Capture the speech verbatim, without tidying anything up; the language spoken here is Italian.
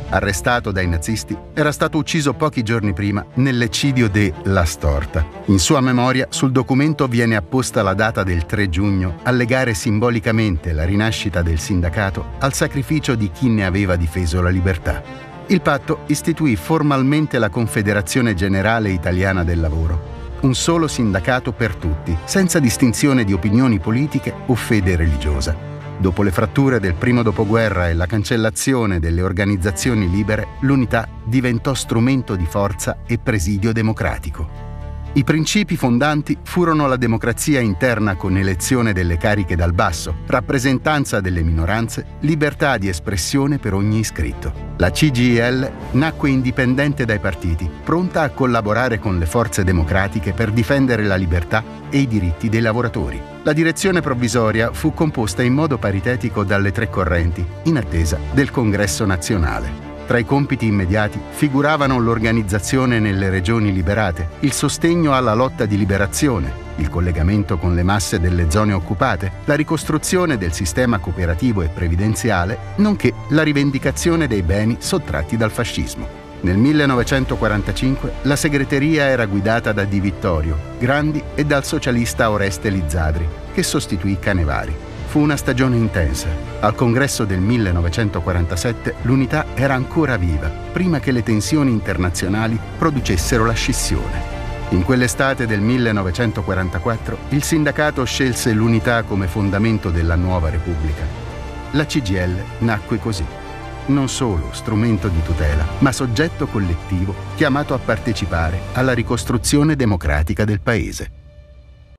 Arrestato dai nazisti, era stato ucciso pochi giorni prima nell'eccidio de La Storta. In sua memoria, sul documento viene apposta la data del tre giugno a legare simbolicamente la rinascita del sindacato al sacrificio di chi ne aveva difeso la libertà. Il patto istituì formalmente la Confederazione Generale Italiana del Lavoro, un solo sindacato per tutti, senza distinzione di opinioni politiche o fede religiosa. Dopo le fratture del primo dopoguerra e la cancellazione delle organizzazioni libere, l'unità diventò strumento di forza e presidio democratico. I principi fondanti furono la democrazia interna con elezione delle cariche dal basso, rappresentanza delle minoranze, libertà di espressione per ogni iscritto. La C G I L nacque indipendente dai partiti, pronta a collaborare con le forze democratiche per difendere la libertà e i diritti dei lavoratori. La direzione provvisoria fu composta in modo paritetico dalle tre correnti, in attesa del Congresso nazionale. Tra i compiti immediati figuravano l'organizzazione nelle regioni liberate, il sostegno alla lotta di liberazione, il collegamento con le masse delle zone occupate, la ricostruzione del sistema cooperativo e previdenziale, nonché la rivendicazione dei beni sottratti dal fascismo. Nel millenovecentoquarantacinque la segreteria era guidata da Di Vittorio, Grandi e dal socialista Oreste Lizzadri, che sostituì Canevari. Fu una stagione intensa. Al congresso del millenovecentoquarantasette l'unità era ancora viva, prima che le tensioni internazionali producessero la scissione. In quell'estate del millenovecentoquarantaquattro il sindacato scelse l'unità come fondamento della nuova Repubblica. La C G I L nacque così, non solo strumento di tutela, ma soggetto collettivo chiamato a partecipare alla ricostruzione democratica del Paese.